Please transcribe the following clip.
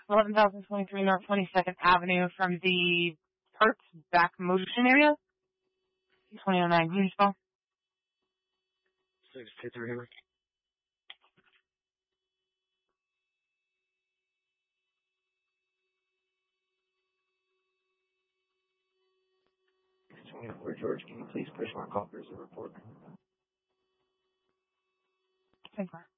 11,023 North 22nd Avenue from the Hertz back motion area. 2009, can you spell? 623. George, can you please push my call for a report? Thank you.